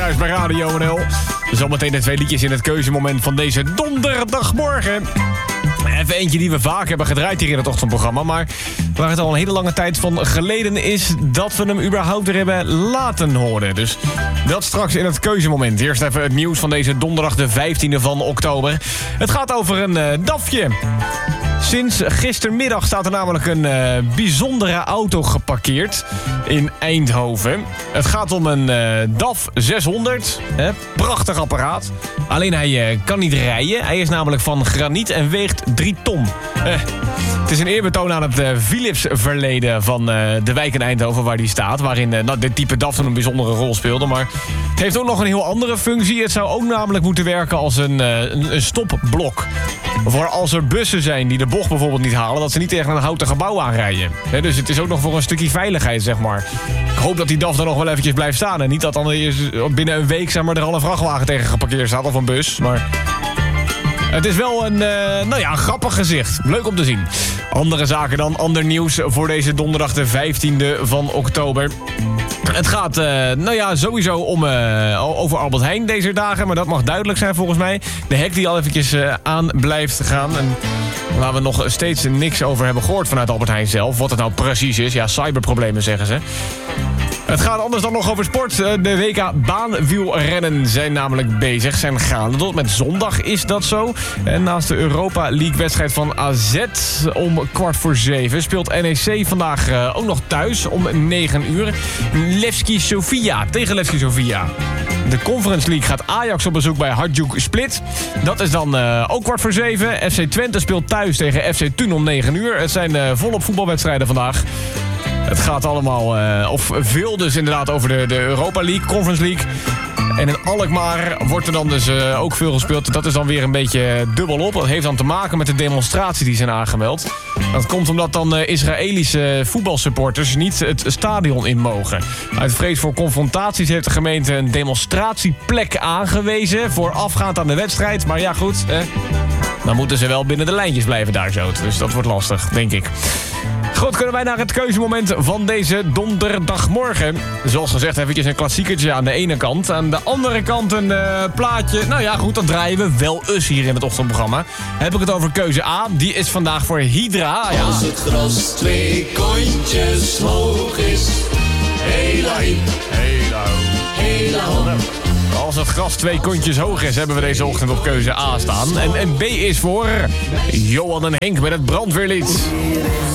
Zojuist bij Radio NL. Zometeen de 2 liedjes in het keuzemoment van deze donderdagmorgen. Even eentje die we vaak hebben gedraaid hier in het ochtendprogramma, maar waar het al een hele lange tijd van geleden is dat we hem überhaupt weer hebben laten horen. Dus dat straks in het keuzemoment. Eerst even het nieuws van deze donderdag de 15e van oktober. Het gaat over een DAFje. Sinds gistermiddag staat er namelijk een bijzondere auto geparkeerd in Eindhoven. Het gaat om een DAF 600. Prachtig apparaat. Alleen hij kan niet rijden. Hij is namelijk van graniet en weegt 3 ton. Het is een eerbetoon aan het Philips-verleden van de wijk in Eindhoven waar die staat. Waarin dit type DAF een bijzondere rol speelde. Maar het heeft ook nog een heel andere functie. Het zou ook namelijk moeten werken als een stopblok. Voor als er bussen zijn die de bocht bijvoorbeeld niet halen, dat ze niet tegen een houten gebouw aanrijden. Dus het is ook nog voor een stukje veiligheid, zeg maar. Ik hoop dat die DAF er nog wel eventjes blijft staan. En niet dat dan binnen een week, zeg maar, er al een vrachtwagen tegen geparkeerd staat of een bus. Maar het is wel een grappig gezicht. Leuk om te zien. Andere zaken dan, ander nieuws voor deze donderdag de 15e van oktober. Het gaat sowieso over Albert Heijn deze dagen. Maar dat mag duidelijk zijn volgens mij. De hek die al eventjes aan blijft gaan. En waar we nog steeds niks over hebben gehoord vanuit Albert Heijn zelf. Wat het nou precies is. Ja, cyberproblemen zeggen ze. Het gaat anders dan nog over sport. De WK baanwielrennen zijn namelijk bezig. Zijn gaande. Tot met zondag is dat zo. En naast de Europa League wedstrijd van AZ om 6:15... speelt NEC vandaag ook nog thuis om 9 uur. Levski Sofia tegen Levski Sofia. De Conference League gaat Ajax op bezoek bij Hajduk Split. Dat is dan ook 6:15. FC Twente speelt thuis tegen FC Thun om 9 uur. Het zijn volop voetbalwedstrijden vandaag. Het gaat allemaal, of veel dus inderdaad, over de Europa League, Conference League. En in Alkmaar wordt er dan dus ook veel gespeeld. Dat is dan weer een beetje dubbelop. Dat heeft dan te maken met de demonstratie die zijn aangemeld. Dat komt omdat dan Israëlische voetbalsupporters niet het stadion in mogen. Uit vrees voor confrontaties heeft de gemeente een demonstratieplek aangewezen voorafgaand aan de wedstrijd. Maar ja, goed, dan moeten ze wel binnen de lijntjes blijven daar zo. Dus dat wordt lastig, denk ik. Goed, kunnen wij naar het keuzemoment van deze donderdagmorgen. Zoals gezegd, eventjes een klassiekertje aan de ene kant. Aan de andere kant een plaatje. Nou ja, goed, dat draaien we wel eens hier in het ochtendprogramma. Heb ik het over keuze A. Die is vandaag voor Hydra. Ja. Als het gras 2 kontjes hoog is. Hela hip, hela hop. Als het gras 2 kontjes hoog is, hebben we deze ochtend op keuze A staan. En B is voor Johan en Henk met het brandweerlied.